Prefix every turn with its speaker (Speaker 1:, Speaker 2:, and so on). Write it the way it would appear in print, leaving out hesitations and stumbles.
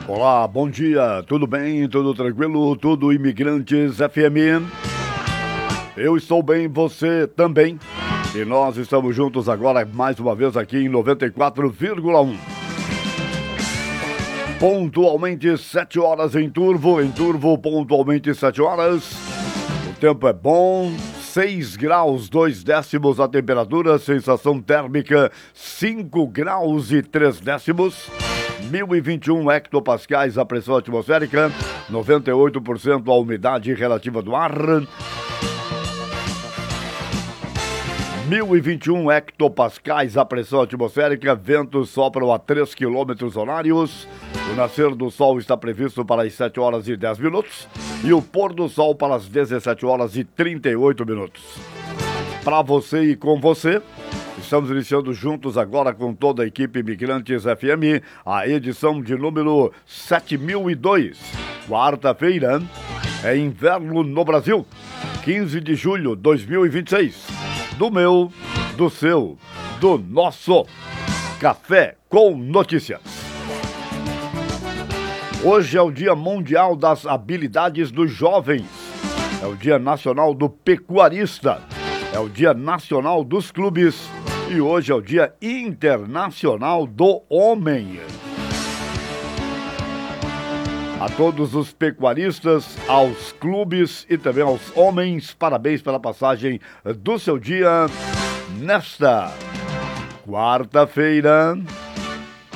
Speaker 1: Olá, bom dia, tudo bem, tudo tranquilo, tudo Imigrantes FM. Eu estou bem, você também. E nós estamos juntos agora mais uma vez aqui em 94,1. Pontualmente 7 horas em Turvo pontualmente 7 horas. O tempo é bom, 6 graus 2 décimos a temperatura, sensação térmica 5 graus e 3 décimos. 1021 hectopascais a pressão atmosférica, 98% a umidade relativa do ar. 1021 hectopascais a pressão atmosférica, ventos sopram a 3 quilômetros horários. O nascer do sol está previsto para as 7 horas e 10 minutos e o pôr do sol para as 17 horas e 38 minutos. Para você e com você, estamos iniciando juntos agora com toda a equipe Imigrantes FM, a edição de número 7002. Quarta-feira é inverno no Brasil, 15 de julho de 2026. Do meu, do seu, do nosso Café com Notícias. Hoje é o Dia Mundial das Habilidades dos Jovens. É o Dia Nacional do Pecuarista. É o Dia Nacional dos Clubes. E hoje é o Dia Internacional do Homem. A todos os pecuaristas, aos clubes e também aos homens, parabéns pela passagem do seu dia nesta quarta-feira.